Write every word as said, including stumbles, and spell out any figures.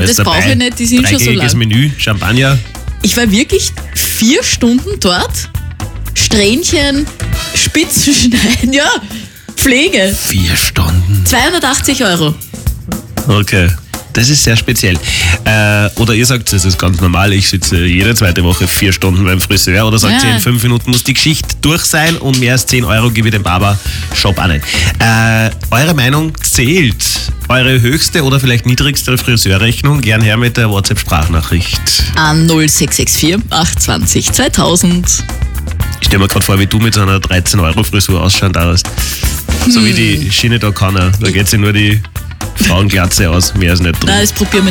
das dabei. brauche ich nicht, die sind schon so Dreigängiges lang. Menü, Champagner. Ich war wirklich vier Stunden dort. Strähnchen, Spitzen schneiden, ja, Pflege. Vier Stunden. zweihundertachtzig Euro. Okay. Das ist sehr speziell. Äh, oder ihr sagt, das ist ganz normal, ich sitze jede zweite Woche vier Stunden beim Friseur. Oder sagt Ja. ihr, in fünf Minuten muss die Geschichte durch sein und mehr als zehn Euro gebe ich dem Barbershop auch nicht. Äh, eure Meinung zählt. Eure höchste oder vielleicht niedrigste Friseurrechnung, gern her mit der WhatsApp-Sprachnachricht. An null sechs sechs vier acht zwei null zweitausend. Ich stelle mir gerade vor, wie du mit so einer dreizehn Euro Frisur ausschauen darfst. So wie die Schiene da kann er. Da geht sie nur die Frauenglatze aus, mehr ist nicht drin. Nein, das probieren wir